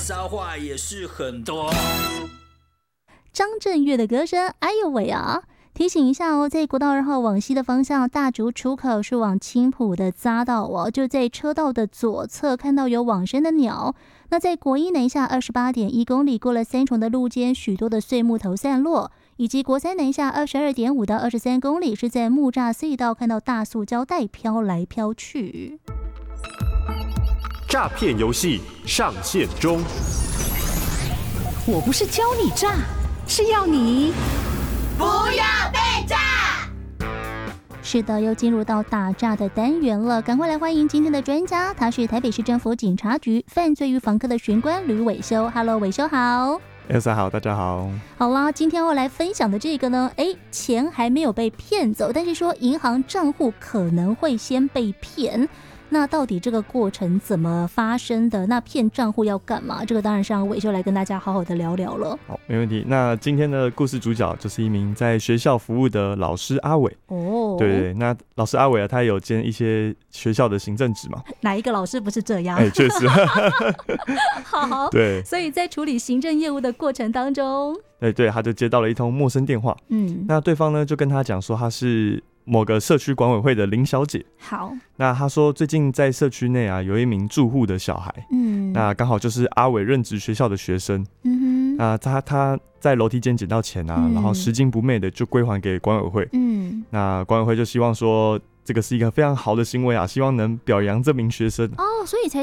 骚话也是很多。 张震岳的歌声，哎呦喂啊！提醒一下哦，在国道2号往西的方向，大竹出口是往青埔的匝道哦，就在车道的左侧看到有往生的鸟。那在国一南下28.1公里，过了三重的路肩，许多的碎木头散落，以及国三南下22.5到23公里，是在木栅隧道看到大塑胶袋飘来飘去。 诈骗游戏上线中。 我不是教你诈，是要你不要被诈。 是的，又进入到打诈的单元了，赶快来欢迎今天的专家，他是台北市政府警察局犯罪预防科的巡官吕伟修。Hello， 伟修好。 Elsa 好，大家好。 好啦，今天要来分享的这个呢，钱还没有被骗走，但是说银行账户可能会先被骗。那到底这个过程怎么发生的？那骗账户要干嘛？这个当然是让伟修来跟大家好好的聊聊了。 好，没问题。那今天的故事主角就是一名在学校服务的老师阿伟。 哦， 对，那老师阿伟啊，他有兼一些学校的行政职嘛。 哪一个老师不是这样？ 确实。 好， 对。 所以在处理行政业务的过程当中， 对，他就接到了一通陌生电话。那对方呢就跟他讲说他是某个社区管委会的林小姐。 好， 那他说最近在社区内啊有一名住户的小孩，那刚好就是阿伟任职学校的学生。那他在楼梯间捡到钱啊，然后拾金不昧的就归还给管委会。那管委会就希望说这个是一个非常好的行为啊，希望能表扬这名学生。 哦，所以才